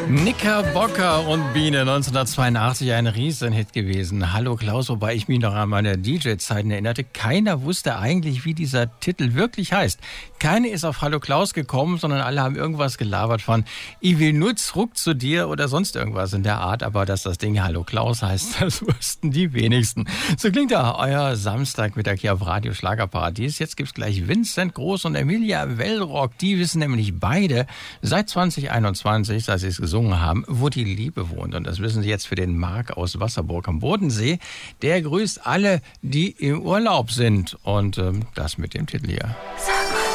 Knickerbocker und Biene, 1982 ein Riesenhit gewesen. Hallo Klaus, wobei ich mich noch an meine DJ-Zeiten erinnerte. Keiner wusste eigentlich, wie dieser Titel wirklich heißt. Keiner ist auf Hallo Klaus gekommen, sondern alle haben irgendwas gelabert von ich will nur zurück zu dir oder sonst irgendwas in der Art. Aber dass das Ding Hallo Klaus heißt, das wussten die wenigsten. So klingt da euer Samstagmittag hier auf Radio Schlagerparadies. Jetzt gibt's gleich Vincent Groß und Emilia Wellrock. Die wissen nämlich beide seit 2021, seit sie es gesungen haben, wo die Liebe wohnt. Und das wissen sie jetzt für den Marc aus Wasserburg am Bodensee. Der grüßt alle, die im Urlaub sind. Und das mit dem Titel hier.